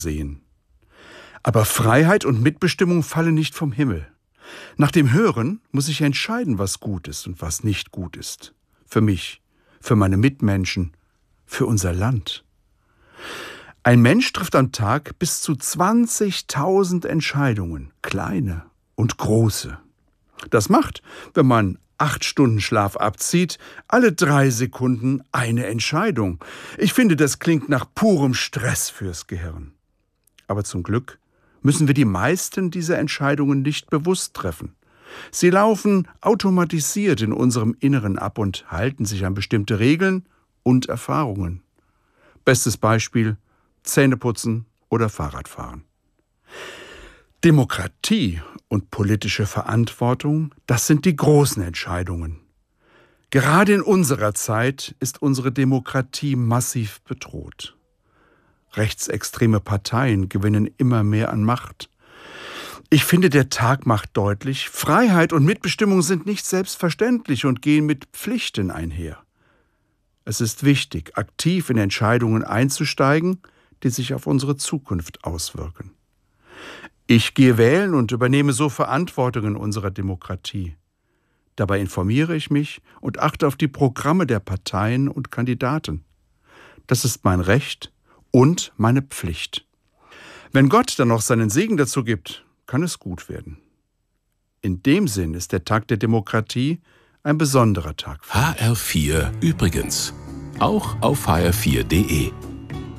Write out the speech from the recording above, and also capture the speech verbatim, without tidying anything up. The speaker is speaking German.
sehen. Aber Freiheit und Mitbestimmung fallen nicht vom Himmel. Nach dem Hören muss ich entscheiden, was gut ist und was nicht gut ist. Für mich, für meine Mitmenschen, für unser Land. Ein Mensch trifft am Tag bis zu zwanzigtausend Entscheidungen, kleine und große. Das macht, wenn man acht Stunden Schlaf abzieht, alle drei Sekunden eine Entscheidung. Ich finde, das klingt nach purem Stress fürs Gehirn. Aber zum Glück müssen wir die meisten dieser Entscheidungen nicht bewusst treffen. Sie laufen automatisiert in unserem Inneren ab und halten sich an bestimmte Regeln und Erfahrungen. Bestes Beispiel: Zähneputzen oder Fahrradfahren. Demokratie und politische Verantwortung, das sind die großen Entscheidungen. Gerade in unserer Zeit ist unsere Demokratie massiv bedroht. Rechtsextreme Parteien gewinnen immer mehr an Macht. Ich finde, der Tag macht deutlich, Freiheit und Mitbestimmung sind nicht selbstverständlich und gehen mit Pflichten einher. Es ist wichtig, aktiv in Entscheidungen einzusteigen, die sich auf unsere Zukunft auswirken. Ich gehe wählen und übernehme so Verantwortung in unserer Demokratie. Dabei informiere ich mich und achte auf die Programme der Parteien und Kandidaten. Das ist mein Recht und meine Pflicht. Wenn Gott dann noch seinen Segen dazu gibt, kann es gut werden. In dem Sinn ist der Tag der Demokratie ein besonderer Tag für mich. H R vier übrigens. Auch auf h r vier punkt d e.